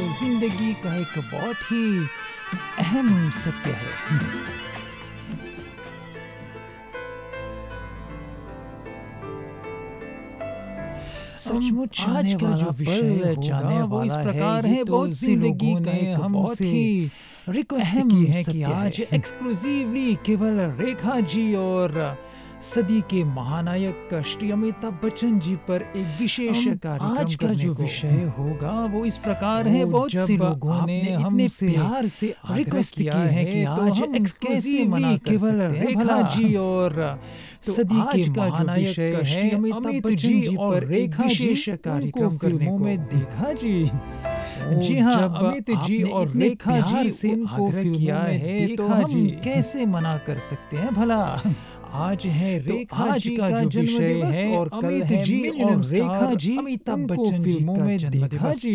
जिंदगी का एक बहुत ही अहम सत्य है। सचमुच आज का जो विषय जाने वो इस प्रकार है, बहुत जिंदगी का एक बहुत ही रिक्वेस्ट की है कि आज एक्सक्लूसिवली केवल रेखा जी और सदी के महानायक श्री अमिताभ बच्चन जी पर एक विशेष कार्यक्रम आज का जो विषय होगा वो इस प्रकार है। बहुत से लोगों ने हमसे प्यार से रिक्वेस्ट किया है कि आज एक्सक्लूसिवली केवल रेखा जी और सदी के महानायक श्री अमिताभ बच्चन जी पर रेखा विशेष कार्यक्रम फिल्मों में देखा जी। जी हाँ, अमित जी और रेखा जी से आग्रह किया है तो हम कैसे मना कर सकते हैं भला। आज है रेखा जी का जो विषय है और अमित जी और रेखा जी अमिताभ बच्चन फिल्मों में देखा जी।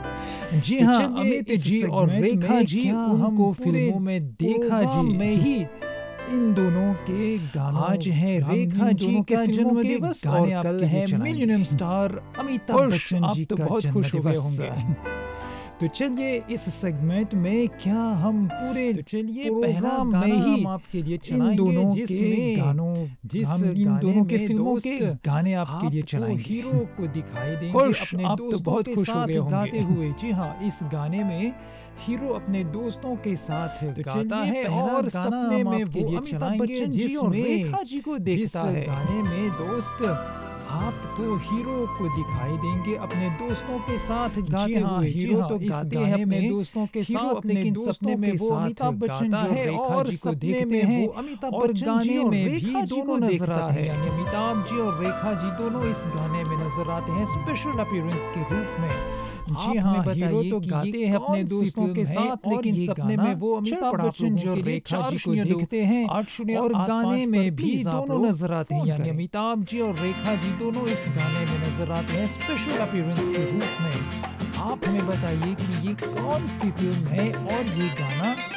जी हाँ, अमित जी और रेखा जी उनको फिल्मों में देखा जी में ही इन दोनों के गानों आज है रेखा जी का जन्मदिवस और कल है मिलियनियम स्टार अमिताभ बच्चन जी का बहुत खुश हो गए होंगे। तो चलिए इस सेगमेंट में क्या हम पूरे चलिए पहला में ही आपके लिए इन दोनों के गानों इन दोनों के फिल्मों के गाने आपके लिए चलाएंगे। हीरो को दिखाई देंगे अपने आप तो बहुत खुश हो गए गाते हुए। जी हाँ, इस गाने में हीरो अपने दोस्तों के साथ गाता है और सपने में वो अमिताभ बच्चन जी और रेखा जी को देखता है। गाने में दोस्त आप तो हीरो को दिखाई देंगे अपने दोस्तों के साथ गाते हुए। हीरो तो गाते हैं अपने दोस्तों के साथ, लेकिन सपने में वो अमिताभ बच्चन जी है और सपने में वो अमिताभ बच्चन जी और रेखा जी को नजर आते हैं। यानी अमिताभ जी और रेखा जी दोनों इस गाने में नजर आते हैं स्पेशल अपीयरेंस के रूप में। जी हाँ, हीरो तो गाते हैं अपने दोस्तों के साथ, लेकिन सपने में वो अमिताभ बच्चन जी और रेखा जी को देखते हैं और गाने में भी दोनों नजर आते हैं। यानी अमिताभ जी और रेखा जी दोनों इस गाने में नजर आते हैं स्पेशल अपीयरेंस के रूप में। आप हमें बताइए कि ये कौन सी फिल्म है और ये गाना